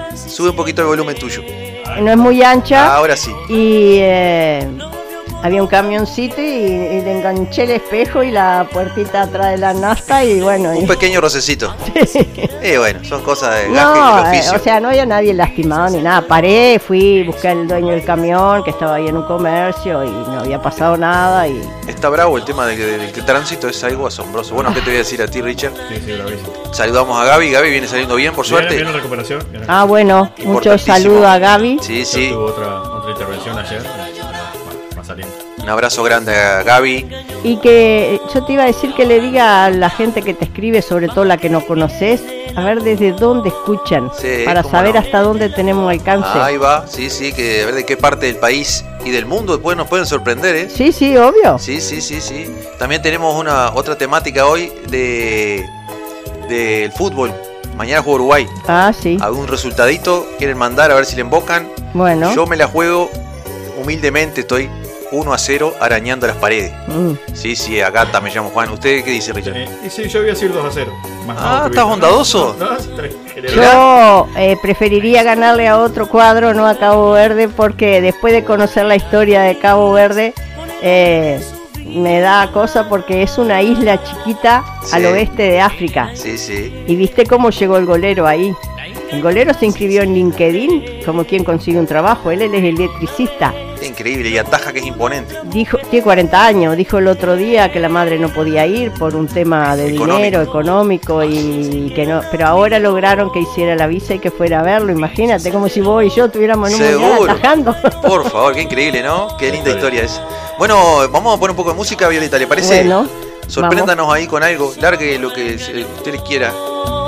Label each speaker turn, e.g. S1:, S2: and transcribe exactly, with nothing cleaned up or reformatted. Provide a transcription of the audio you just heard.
S1: Sube un poquito el volumen tuyo.
S2: No es muy ancha.
S1: Ahora sí.
S2: Y eh, había un camioncito y, y le enganché el espejo y la puertita atrás de la nafta y bueno.
S1: Un
S2: y...
S1: pequeño rocecito.
S2: Sí.
S1: Y bueno, son cosas de gaje
S2: No,
S1: del oficio.
S2: eh, o sea, no había nadie lastimado ni nada. Paré, fui, busqué al dueño del camión que estaba ahí en un comercio y no había pasado nada. Y
S1: Está bravo el tema del, del, del tránsito, es algo asombroso. Bueno, ¿qué te voy a decir a ti, Richard?
S3: Sí, sí, bravísimo.
S1: Saludamos a Gaby. Gaby viene saliendo bien, por
S3: Viene,
S1: suerte.
S3: viene en recuperación. Viene en
S2: Ah, bueno, mucho
S1: Importantísimo.
S2: saludo a Gaby.
S1: Sí,
S3: recuperación.
S1: sí.
S3: Tuvo otra, otra intervención ayer. eh, Va, va saliendo.
S1: Un abrazo grande a Gaby.
S2: Y que yo te iba a decir que le diga a la gente que te escribe, sobre todo la que no conoces, a ver desde dónde escuchan,
S1: Sí,
S2: para
S1: cómo
S2: saber
S1: no.
S2: hasta dónde tenemos alcance.
S1: Ahí va, sí, sí, que a ver de qué parte del país y del mundo después nos pueden sorprender, ¿eh?
S2: Sí, sí, obvio.
S1: Sí, sí, sí, sí. También tenemos una otra temática hoy de del fútbol. Mañana juega Uruguay.
S2: Ah, sí.
S1: ¿Algún resultadito quieren mandar a ver si le embocan?
S2: Bueno.
S1: Yo me la juego humildemente, estoy uno a cero arañando las paredes.
S2: Mm.
S1: Sí, sí, acá me llamo Juan. ¿Usted qué dice, Richard?
S3: Eh, y sí, yo voy a decir dos a cero. Más
S1: Ah,
S3: no,
S1: ¿estás
S3: no,
S1: bondadoso?
S3: No, no, tres.
S2: Yo eh, preferiría ganarle a otro cuadro, no a Cabo Verde, porque después de conocer la historia de Cabo Verde, eh, me da cosa porque es una isla chiquita
S1: Sí.
S2: al oeste de África.
S1: Sí, sí.
S2: ¿Y viste cómo llegó el golero ahí? El golero se inscribió en LinkedIn como quien consigue un trabajo. Él, él es electricista.
S1: Increíble, y ataja que es imponente.
S2: Dijo, tiene cuarenta años, dijo el otro día que la madre no podía ir por un tema de
S1: Económico.
S2: dinero económico y que no, pero ahora lograron que hiciera la visa y que fuera a verlo. Imagínate, como si vos y yo estuviéramos en un mundial
S1: Seguro.
S2: atajando.
S1: Por favor, qué increíble, ¿no? Qué linda historia es. Bueno, vamos a poner un poco de música, Violeta, ¿le parece?
S2: Bueno,
S1: Sorpréndanos ahí con algo, largue lo que usted quiera.